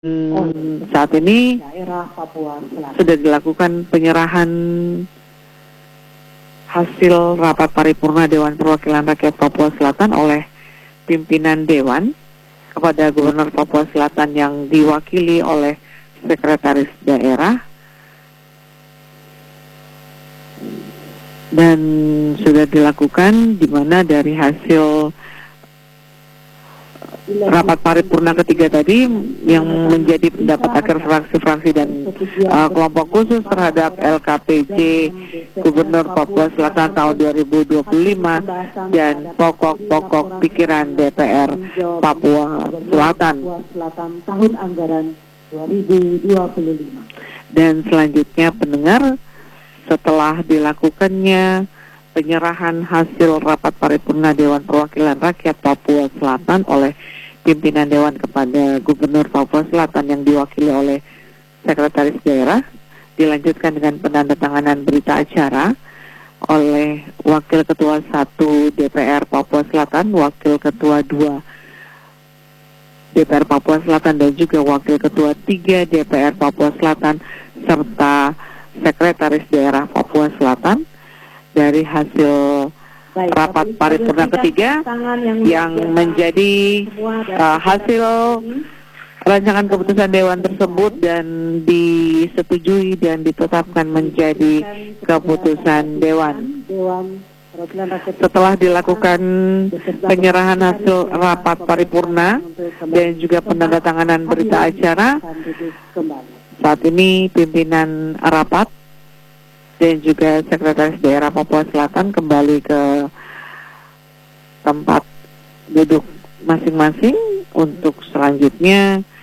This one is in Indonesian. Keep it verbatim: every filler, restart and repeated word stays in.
Hmm, saat ini daerah Papua Selatan. sudah dilakukan penyerahan hasil rapat paripurna Dewan Perwakilan Rakyat Papua Selatan oleh pimpinan Dewan kepada Gubernur Papua Selatan yang diwakili oleh Sekretaris Daerah, dan sudah dilakukan di mana dari hasil rapat paripurna ketiga tadi yang menjadi pendapat akhir fraksi-fraksi dan uh, kelompok khusus terhadap L K P J Gubernur Papua Selatan tahun dua ribu dua puluh lima dan pokok-pokok pikiran D P R Papua Selatan tahun anggaran dua ribu dua puluh lima. Dan selanjutnya pendengar, setelah dilakukannya penyerahan hasil rapat paripurna Dewan Perwakilan Rakyat Papua Selatan oleh pimpinan Dewan kepada Gubernur Papua Selatan yang diwakili oleh Sekretaris Daerah, dilanjutkan dengan penandatanganan berita acara oleh Wakil Ketua satu D P R Papua Selatan, Wakil Ketua dua D P R Papua Selatan, dan juga Wakil Ketua tiga D P R Papua Selatan serta Sekretaris Daerah Papua Selatan. Dari hasil Baik, rapat paripurna ketiga yang, yang menjadi uh, hasil rancangan keputusan Dewan tersebut dan disetujui dan ditetapkan menjadi keputusan Dewan. Setelah dilakukan penyerahan hasil rapat paripurna dan juga penandatanganan berita acara, saat ini pimpinan rapat dan juga Sekretaris Daerah Papua Selatan kembali ke tempat duduk masing-masing untuk selanjutnya